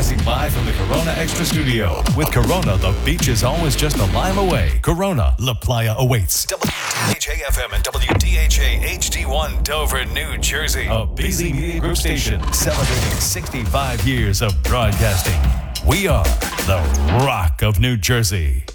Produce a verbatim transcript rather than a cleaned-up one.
Broadcasting live from the Corona Extra Studio. With Corona, the beach is always just a mile away. Corona, La Playa awaits. W D H A F M and W D H A H D one Dover, New Jersey. A B Z Media Group station celebrating sixty-five years of broadcasting. We are the Rock of New Jersey.